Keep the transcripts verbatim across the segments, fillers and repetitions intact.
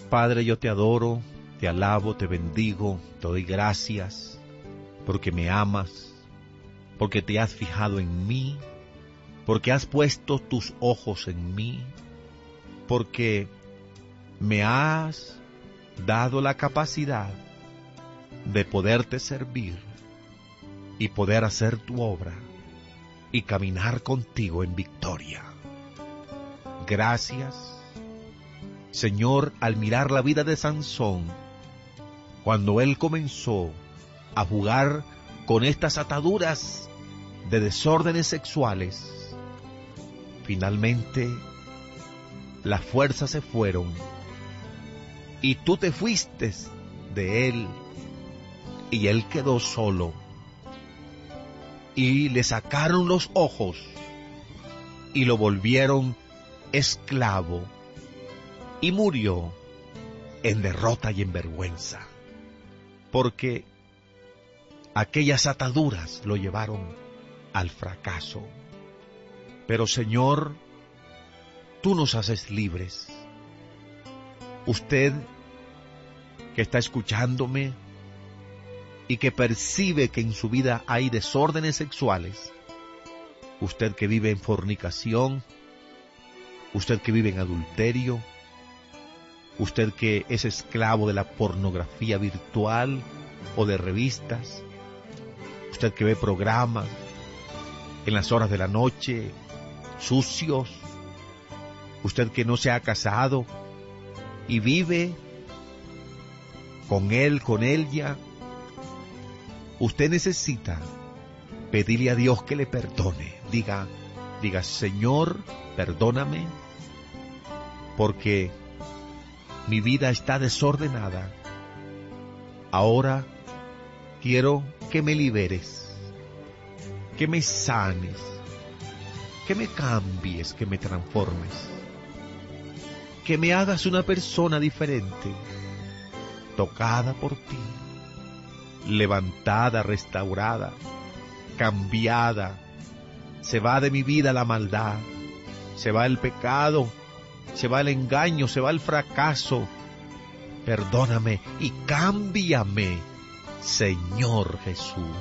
Padre, yo te adoro, te alabo, te bendigo, te doy gracias, porque me amas, porque te has fijado en mí, porque has puesto tus ojos en mí, porque me has dado la capacidad de poderte servir y poder hacer tu obra y caminar contigo en victoria. Gracias, Señor, al mirar la vida de Sansón, cuando él comenzó a jugar con estas ataduras de desórdenes sexuales, finalmente las fuerzas se fueron y tú te fuiste de él y él quedó solo y le sacaron los ojos y lo volvieron esclavo y murió en derrota y en vergüenza, porque aquellas ataduras lo llevaron al fracaso. Pero Señor, tú nos haces libres. Usted que está escuchándome y que percibe que en su vida hay desórdenes sexuales, usted que vive en fornicación, usted que vive en adulterio, usted que es esclavo de la pornografía virtual o de revistas, usted que ve programas en las horas de la noche, sucios, usted que no se ha casado y vive con él, con ella, usted necesita pedirle a Dios que le perdone. Diga, diga, Señor, perdóname, porque mi vida está desordenada. Ahora quiero que me liberes, que me sanes, que me cambies, que me transformes, que me hagas una persona diferente, tocada por ti, levantada, restaurada, cambiada. Se va de mi vida la maldad, se va el pecado, se va el engaño, se va el fracaso. Perdóname y cámbiame, Señor Jesús.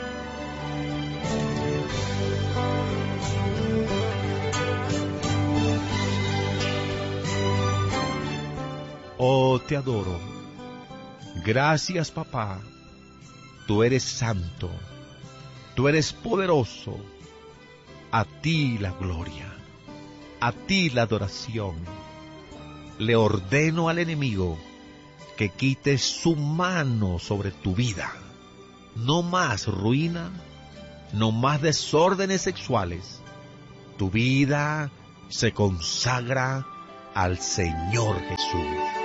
Oh, te adoro. Gracias, papá. Tú eres santo. Tú eres poderoso. A ti la gloria. A ti la adoración. Le ordeno al enemigo que quite su mano sobre tu vida. No más ruina, no más desórdenes sexuales. Tu vida se consagra al Señor Jesús.